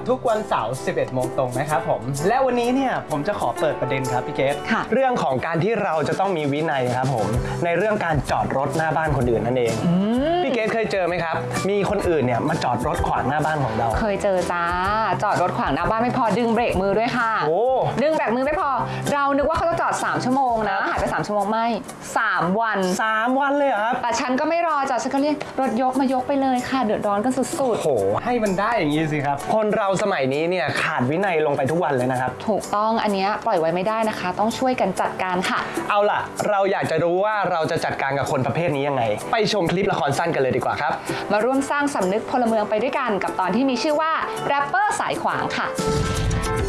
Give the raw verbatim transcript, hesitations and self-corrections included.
ทุกวันเสาร์ สิบเอ็ดโมงตรงนะครับผมและวันนี้เนี่ยผมจะขอเปิดประเด็นครับพี่เกศเรื่องของการที่เราจะต้องมีวินัยครับผมในเรื่องการจอดรถหน้าบ้านคนอื่นนั่นเองพี่เกศเคยเจอไหมครับมีคนอื่นเนี่ยมาจอดรถขวางหน้าบ้านของเราเคยเจอจ้าจอดรถขวางหน้าบ้านไม่พอดึงเบรกมือด้วยค่ะโอ้ดึงเบรกมือไม่พอเรานึกว่าเขาจะจอดสามชั่วโมงนะหายไปสามชั่วโมงไม่สามวันสามวันเลยครับแต่ฉันก็ไม่รอจ้ะฉันก็เรียกรถยกมายกไปเลยค่ะเดือดร้อนกันสุดๆโอ้โหให้มันได้อย่างนี้สิครับคนเราสมัยนี้เนี่ยขาดวินัยลงไปทุกวันเลยนะครับถูกต้องอันนี้ปล่อยไว้ไม่ได้นะคะต้องช่วยกันจัดการค่ะเอาล่ะเราอยากจะรู้ว่าเราจะจัดการกับคนประเภทนี้ยังไงไปชมคลิปละครสั้นกันเลยดีกว่าครับมาร่วมสร้างสำนึกพลเมืองไปด้วยกันกับตอนที่มีชื่อว่าแรปเปอร์สายขวางค่ะ